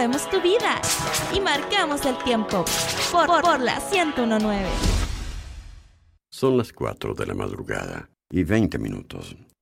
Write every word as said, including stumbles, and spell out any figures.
movemos tu vida y marcamos el tiempo por, por, por la ciento uno punto nueve. Son las cuatro de la madrugada y veinte minutos.